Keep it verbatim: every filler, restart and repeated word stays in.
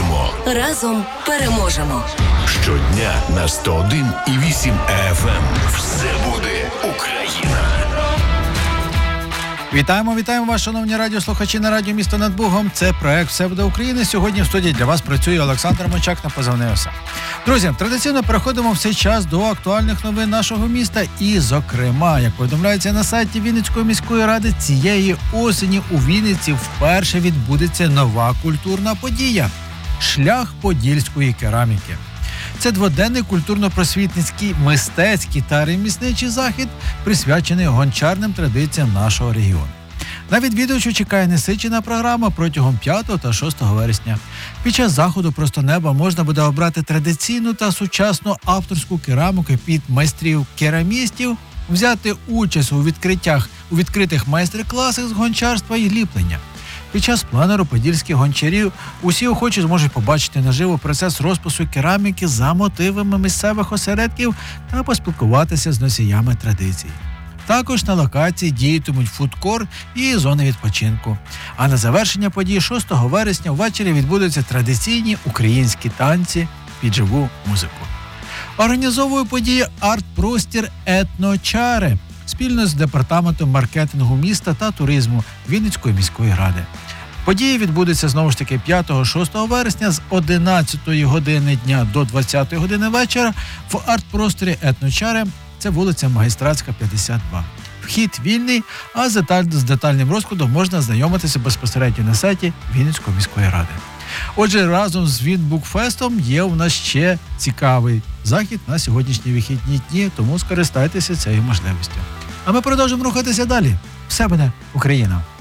працюємо. Разом переможемо. Щодня на сто один і вісім еф ем. Все буде Україна. Вітаємо, вітаємо вас, шановні радіослухачі на радіо «Місто над Бугом». Це проект «Все буде Україна». Сьогодні в студії для вас працює Олександр Мочак на позивний «Оса». Друзі, традиційно переходимо в цей час до актуальних новин нашого міста. І, зокрема, як повідомляється на сайті Вінницької міської ради, цієї осені у Вінниці вперше відбудеться нова культурна подія – «Шлях подільської кераміки». Це дводенний культурно-просвітницький, мистецький та ремісничий захід, присвячений гончарним традиціям нашого регіону. На відвідувачів чекає насичена програма протягом п'ятого та шостого вересня. Під час заходу «Просто неба» можна буде обрати традиційну та сучасну авторську кераміку під майстрів-керамістів, взяти участь у відкриттях у відкритих майстер-класах з гончарства і ліплення. Під час пленеру подільських гончарів усі охочі зможуть побачити наживо процес розпису кераміки за мотивами місцевих осередків та поспілкуватися з носіями традицій. Також на локації діятимуть фудкор і зони відпочинку. А на завершення події шостого вересня ввечері відбудуться традиційні українські танці під живу музику. Організовує подію арт-простір «Етночари» спільно з департаментом маркетингу міста та туризму Вінницької міської ради. Події відбудуться знову ж таки п'ятого-шостого вересня з одинадцятої години дня до двадцятої години вечора в арт-просторі «Етночари». Це вулиця Магістратська, п'ятдесят два. Вхід вільний, а з, деталь, з детальним розкладом можна знайомитися безпосередньо на сайті Вінницької міської ради. Отже, разом з Вінбукфестом є у нас ще цікавий захід на сьогоднішні вихідні дні, тому скористайтеся цією можливістю. А ми продовжимо рухатися далі. Все буде Україна!